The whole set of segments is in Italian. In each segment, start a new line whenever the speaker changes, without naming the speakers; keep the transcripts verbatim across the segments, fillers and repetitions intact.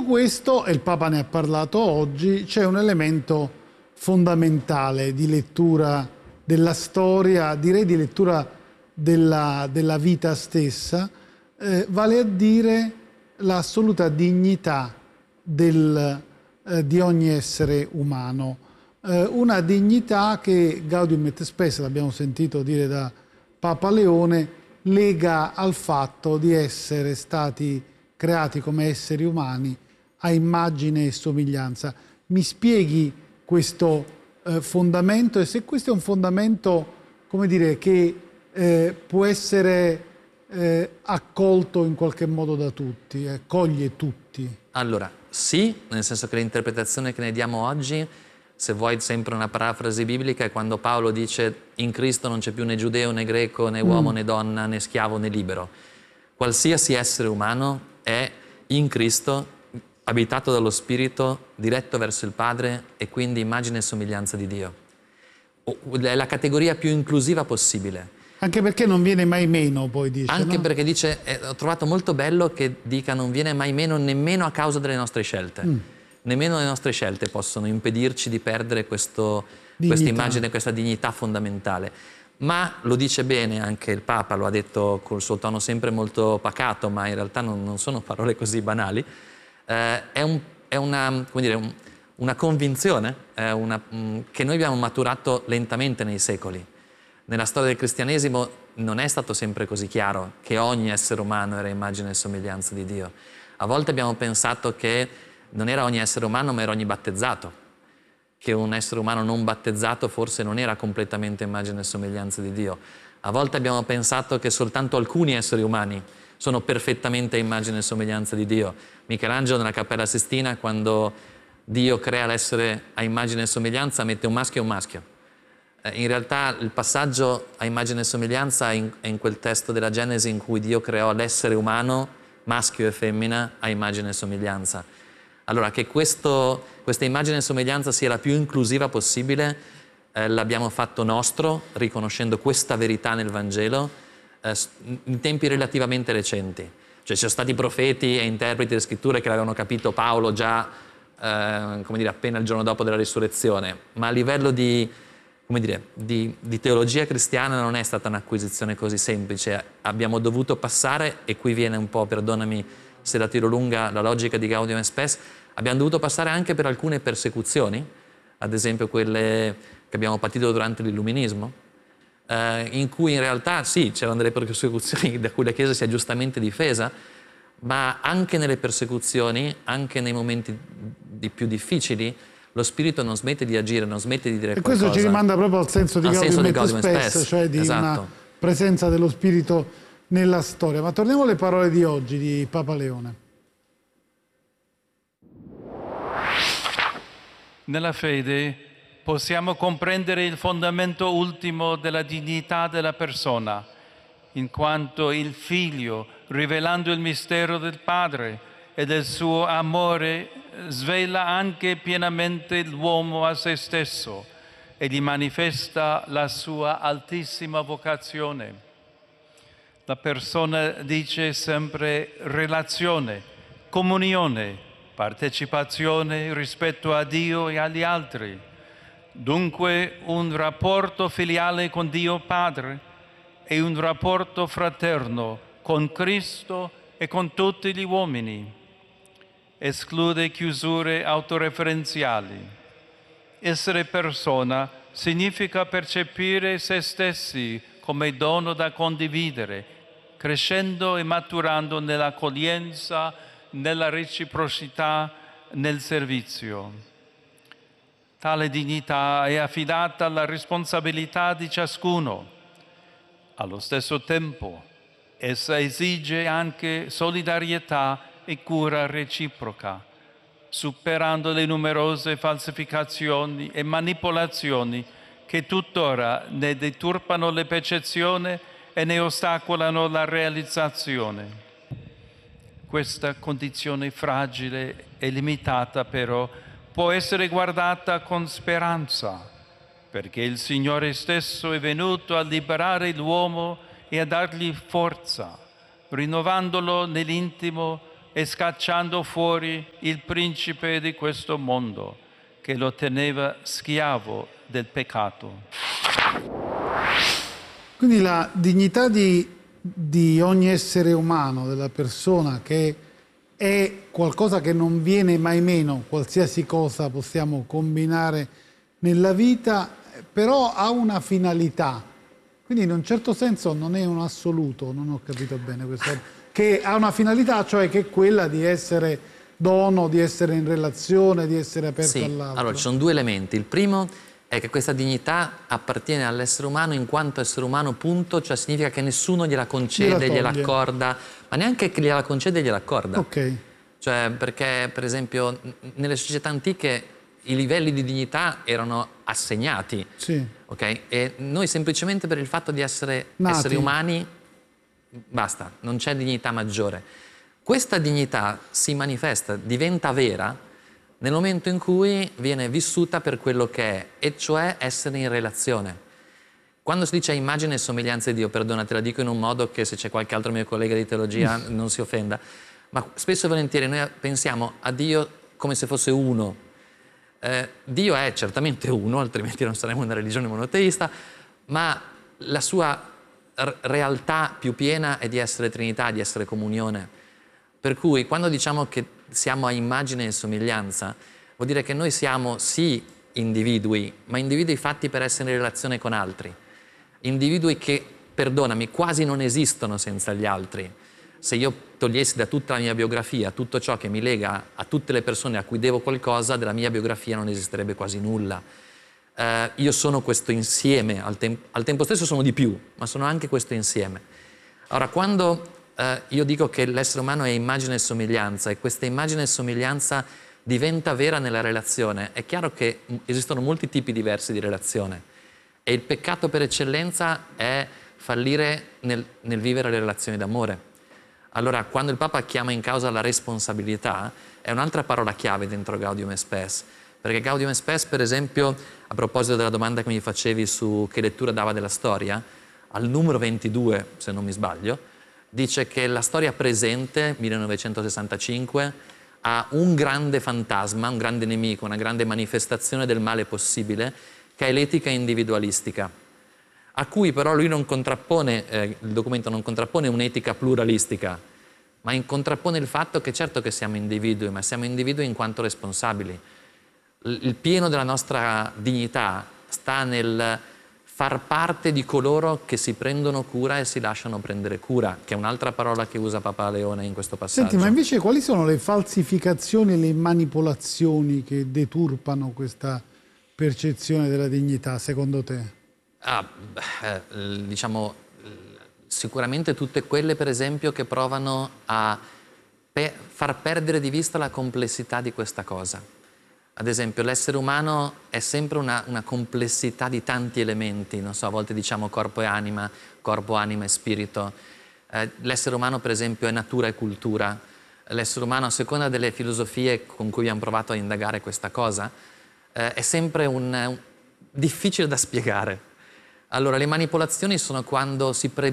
questo, e il Papa ne ha parlato oggi, c'è un elemento fondamentale di lettura della storia, direi di lettura della, della vita stessa, eh, vale a dire l'assoluta dignità del, eh, di ogni essere umano. Eh, una dignità che Gaudium et Spes, l'abbiamo sentito dire da Papa Leone, lega al fatto di essere stati creati come esseri umani a immagine e somiglianza. Mi spieghi questo eh, fondamento, e se questo è un fondamento, come dire, che eh, può essere eh, accolto in qualche modo da tutti, eh, coglie tutti?
Allora, sì, nel senso che l'interpretazione che ne diamo oggi, se vuoi sempre una parafrasi biblica, è quando Paolo dice: in Cristo non c'è più né giudeo né greco, né uomo
Mm.
né donna, né schiavo né libero. Qualsiasi essere umano è in Cristo, abitato dallo Spirito, diretto verso il Padre e quindi immagine e somiglianza di Dio. È la categoria più inclusiva possibile.
Anche perché non viene mai meno, poi dice.
Anche
no?
perché dice, eh, ho trovato molto bello che dica non viene mai meno nemmeno a causa delle nostre scelte. Mm. Nemmeno le nostre scelte possono impedirci di perdere questo, questa immagine, questa dignità fondamentale. Ma lo dice bene anche il Papa, lo ha detto col suo tono sempre molto pacato, ma in realtà non, non sono parole così banali. Eh, è, un, è una, come dire, un, una convinzione è una, mh, che noi abbiamo maturato lentamente nei secoli. Nella storia del cristianesimo non è stato sempre così chiaro che ogni essere umano era immagine e somiglianza di Dio. A volte abbiamo pensato che non era ogni essere umano, ma era ogni battezzato. Che un essere umano non battezzato forse non era completamente immagine e somiglianza di Dio. A volte abbiamo pensato che soltanto alcuni esseri umani sono perfettamente immagine e somiglianza di Dio. Michelangelo nella Cappella Sistina, quando Dio crea l'essere a immagine e somiglianza, mette un maschio e un maschio. In realtà il passaggio a immagine e somiglianza è in, è in quel testo della Genesi in cui Dio creò l'essere umano, maschio e femmina, a immagine e somiglianza. Allora, che questo, questa immagine e somiglianza sia la più inclusiva possibile, eh, l'abbiamo fatto nostro, riconoscendo questa verità nel Vangelo, eh, in tempi relativamente recenti. Cioè, ci sono stati profeti e interpreti delle scritture che l'avevano capito Paolo già, eh, come dire, appena il giorno dopo della risurrezione, ma a livello di, come dire, di, di teologia cristiana non è stata un'acquisizione così semplice. Abbiamo dovuto passare, e qui viene un po', perdonami se la tiro lunga, la logica di Gaudium et Spes, abbiamo dovuto passare anche per alcune persecuzioni, ad esempio quelle che abbiamo patito durante l'Illuminismo, eh, in cui in realtà sì, c'erano delle persecuzioni da cui la Chiesa si è giustamente difesa, ma anche nelle persecuzioni, anche nei momenti di più difficili, lo Spirito non smette di agire, non smette di dire
e
qualcosa.
E questo ci rimanda proprio al senso di
al
Gaudium,
senso di
et
Gaudium
Spes,
et Spes,
cioè di
esatto.
una presenza dello Spirito nella storia. Ma torniamo alle parole di oggi di Papa Leone.
Nella fede possiamo comprendere il fondamento ultimo della dignità della persona, in quanto il Figlio, rivelando il mistero del Padre e del suo amore, svela anche pienamente l'uomo a se stesso e gli manifesta la sua altissima vocazione. La persona dice sempre relazione, comunione, partecipazione rispetto a Dio e agli altri. Dunque un rapporto filiale con Dio Padre e un rapporto fraterno con Cristo e con tutti gli uomini. Esclude chiusure autoreferenziali. Essere persona significa percepire se stessi come dono da condividere, crescendo e maturando nell'accoglienza, nella reciprocità, nel servizio. Tale dignità è affidata alla responsabilità di ciascuno. Allo stesso tempo, essa esige anche solidarietà e cura reciproca, superando le numerose falsificazioni e manipolazioni che tuttora ne deturpano le percezioni e ne ostacolano la realizzazione. Questa condizione fragile e limitata, però, può essere guardata con speranza, perché il Signore stesso è venuto a liberare l'uomo e a dargli forza, rinnovandolo nell'intimo e scacciando fuori il principe di questo mondo, che lo teneva schiavo del peccato.
Quindi la dignità di, di ogni essere umano, della persona, che è qualcosa che non viene mai meno, qualsiasi cosa possiamo combinare nella vita, però ha una finalità. Quindi in un certo senso non è un assoluto, non ho capito bene questo, che ha una finalità, cioè che è quella di essere dono, di essere in relazione, di essere aperto
Sì,
all'altro.
allora ci sono due elementi. Il primo è che questa dignità appartiene all'essere umano in quanto essere umano, punto, cioè significa che nessuno gliela concede,
Gliela
gliela accorda, ma neanche che gliela concede gliela accorda.
Ok.
Cioè, perché per esempio n- nelle società antiche i livelli di dignità erano assegnati,
Sì.
ok? E noi semplicemente per il fatto di essere
Nati.
esseri umani, basta, non c'è dignità maggiore. Questa dignità si manifesta, diventa vera nel momento in cui viene vissuta per quello che è, e cioè essere in relazione. Quando si dice immagine e somiglianza di Dio, perdona, te la dico in un modo che se c'è qualche altro mio collega di teologia non si offenda, ma spesso e volentieri noi pensiamo a Dio come se fosse uno. Eh, Dio è certamente uno, altrimenti non saremmo una religione monoteista, ma la sua r- realtà più piena è di essere Trinità, di essere comunione. Per cui quando diciamo che siamo a immagine e somiglianza, vuol dire che noi siamo sì individui, ma individui fatti per essere in relazione con altri. Individui che, perdonami, quasi non esistono senza gli altri. Se io togliessi da tutta la mia biografia tutto ciò che mi lega a tutte le persone a cui devo qualcosa, della mia biografia non esisterebbe quasi nulla. Eh, io sono questo insieme, al, tem- al tempo stesso sono di più, ma sono anche questo insieme. Allora, quando eh, io dico che l'essere umano è immagine e somiglianza, e questa immagine e somiglianza diventa vera nella relazione, è chiaro che esistono molti tipi diversi di relazione, e il peccato per eccellenza è fallire nel, nel vivere le relazioni d'amore. Allora, quando il Papa chiama in causa la responsabilità, è un'altra parola chiave dentro Gaudium et Spes, perché Gaudium et Spes, per esempio, a proposito della domanda che mi facevi su che lettura dava della storia, al numero ventidue, se non mi sbaglio, dice che la storia presente, millenovecentosessantacinque, ha un grande fantasma, un grande nemico, una grande manifestazione del male possibile, che è l'etica individualistica, a cui però lui non contrappone, eh, il documento non contrappone un'etica pluralistica, ma in contrappone il fatto che certo che siamo individui, ma siamo individui in quanto responsabili. L- il pieno della nostra dignità sta nel far parte di coloro che si prendono cura e si lasciano prendere cura, che è un'altra parola che usa Papa Leone in questo passaggio.
Senti, ma invece quali sono le falsificazioni e le manipolazioni che deturpano questa percezione della dignità, secondo te?
Ah, eh, diciamo, sicuramente tutte quelle, per esempio, che provano a pe- far perdere di vista la complessità di questa cosa. Ad esempio, l'essere umano è sempre una, una complessità di tanti elementi, non so, a volte diciamo corpo e anima, corpo, anima e spirito. Eh, l'essere umano, per esempio, è natura e cultura. L'essere umano, a seconda delle filosofie con cui abbiamo provato a indagare questa cosa, eh, è sempre un, un, difficile da spiegare. Allora, le manipolazioni sono quando si, pre,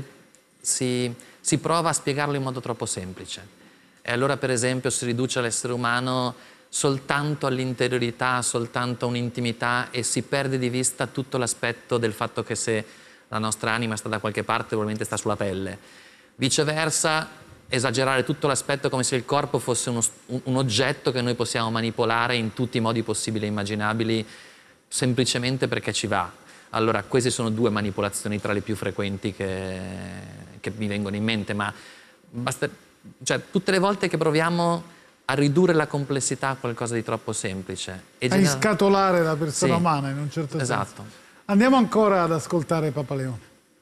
si, si prova a spiegarlo in modo troppo semplice. E allora, per esempio, si riduce l'essere umano soltanto all'interiorità, soltanto a un'intimità, e si perde di vista tutto l'aspetto del fatto che se la nostra anima sta da qualche parte, probabilmente sta sulla pelle. Viceversa, esagerare tutto l'aspetto come se il corpo fosse uno, un oggetto che noi possiamo manipolare in tutti i modi possibili e immaginabili, semplicemente perché ci va. Allora, queste sono due manipolazioni tra le più frequenti che, che mi vengono in mente, ma basta, cioè, tutte le volte che proviamo a ridurre la complessità a qualcosa di troppo semplice. E
a
genera...
iscatolare la persona
sì,
umana, in un certo
esatto.
senso. Andiamo ancora ad ascoltare Papa Leone.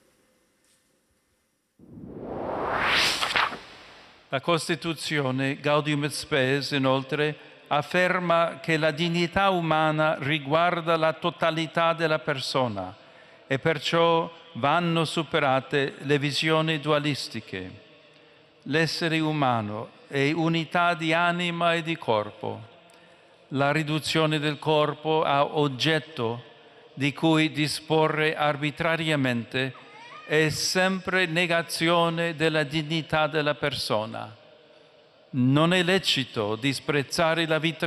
La Costituzione, Gaudium et Spes, inoltre, afferma che la dignità umana riguarda la totalità della persona e perciò vanno superate le visioni dualistiche. L'essere umano è unità di anima e di corpo. La riduzione del corpo a oggetto di cui disporre arbitrariamente è sempre negazione della dignità della persona. Non è lecito disprezzare la vita